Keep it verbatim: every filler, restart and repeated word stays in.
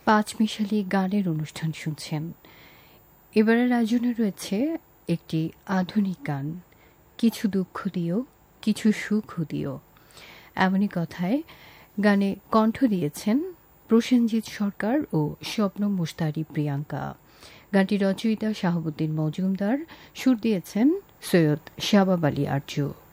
পাঁচমিশালি গানের অনুষ্ঠান শুনছেন। এবারের আয়োজনে রয়েছে একটি আধুনিক গান, কিছু দুঃখ দিও কিছু সুখ দিও। এমনই কথায় গানে কণ্ঠ দিয়েছেন প্রসেনজিৎ সরকার ও শবনম মুশতারি প্রিয়াঙ্কা। গানটি রচয়িতা শাহাবুদ্দিন মজুমদার, সুর দিয়েছেন সৈয়দ শাবাব আলী আরজু।